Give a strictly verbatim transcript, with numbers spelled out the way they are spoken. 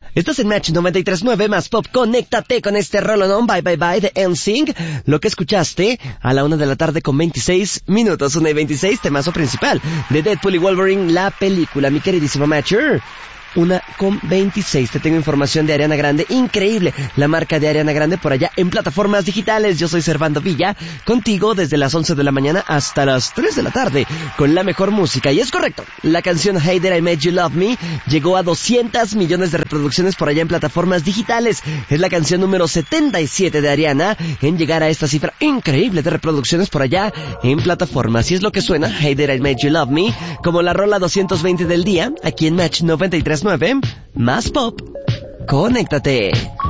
Estás en Match noventa y tres punto nueve más Pop. Conéctate con este rolón Bye Bye Bye de N Sync. Lo que escuchaste a la una de la tarde con veintiséis minutos. Una y veintiséis, temazo principal de Deadpool y Wolverine, la película. Mi queridísimo Matcher. Una con veintiséis. Te tengo información de Ariana Grande. Increíble. La marca de Ariana Grande por allá en plataformas digitales. Yo soy Servando Villa. Contigo desde las once de la mañana hasta las tres de la tarde. Con la mejor música. Y es correcto. La canción Hey Did I Make You Love Me llegó a doscientos millones de reproducciones por allá en plataformas digitales. Es la canción número setenta y siete de Ariana en llegar a esta cifra increíble de reproducciones por allá en plataformas. Y es lo que suena Hey Did I Make You Love Me como la rola doscientos veinte del día aquí en Match noventa y tres punto nueve más Pop. Conéctate.